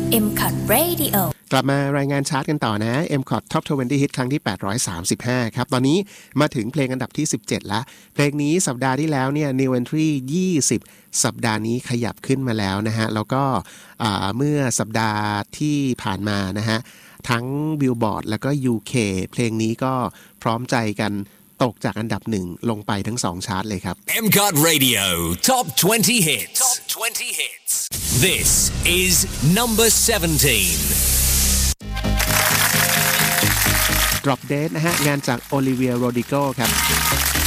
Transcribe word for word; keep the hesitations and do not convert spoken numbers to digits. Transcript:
เอ็ม คอท Radio กลับมารายงานชาร์ตกันต่อนะ เอ็ม คอท Top ยี่สิบ Hit ครั้งที่แปดร้อยสามสิบห้าครับตอนนี้มาถึงเพลงอันดับที่สิบเจ็ดแล้วเพลงนี้สัปดาห์ที่แล้วเนี่ย New Entry ยี่สิบสัปดาห์นี้ขยับขึ้นมาแล้วนะฮะแล้วก็เมื่อสัปดาห์ที่ผ่านมานะฮะทั้ง Billboard แล้วก็ ยู เค เพลงนี้ก็พร้อมใจกันตกจากอันดับหนึ่งลงไปทั้งสองชาร์ตเลยครับเอ็ม คอท Radio Top ยี่สิบ Hits Top ยี่สิบ Hits This is number seventeen Drop Dead นะฮะงานจาก Olivia Rodrigo ครับ